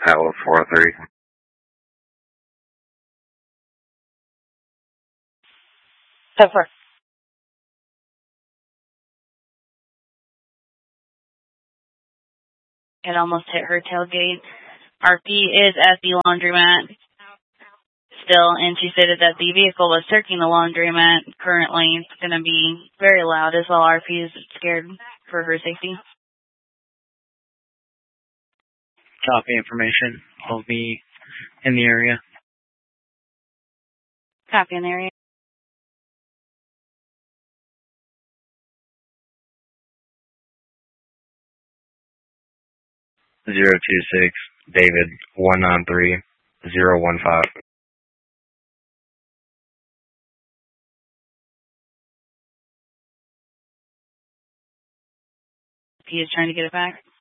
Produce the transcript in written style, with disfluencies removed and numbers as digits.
Tower 4-3. So far. It almost hit her tailgate. RP is at the laundromat still, and she stated that the vehicle was circling the laundromat currently. It's going to be very loud as well. RP is scared for her safety. Copy information. I'll be in the area. Copy in the area. 026, David, 193-015. He is trying to get it back.